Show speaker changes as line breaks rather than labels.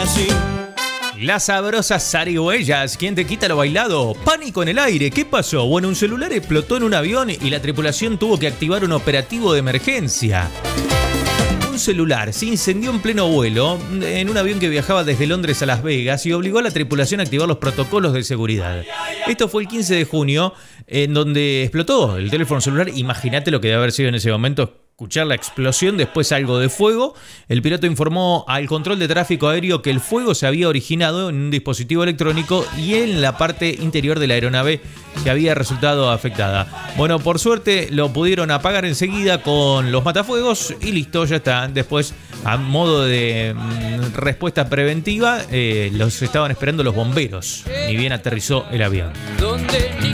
así.
Las sabrosas zarigüeyas, ¿quién te quita lo bailado? Pánico en el aire, ¿qué pasó? Bueno, un celular explotó en un avión y la tripulación tuvo que activar un operativo de emergencia. Un celular se incendió en pleno vuelo en un avión que viajaba desde Londres a Las Vegas y obligó a la tripulación a activar los protocolos de seguridad. Esto fue el 15 de junio, en donde explotó el teléfono celular. Imagínate lo que debe haber sido en ese momento. Escuchar la explosión, después algo de fuego. El piloto informó al control de tráfico aéreo que el fuego se había originado en un dispositivo electrónico y en la parte interior de la aeronave que había resultado afectada. Bueno, por suerte lo pudieron apagar enseguida con los matafuegos y listo, ya está. Después, a modo de respuesta preventiva, los estaban esperando los bomberos. Ni bien aterrizó el avión.
Donde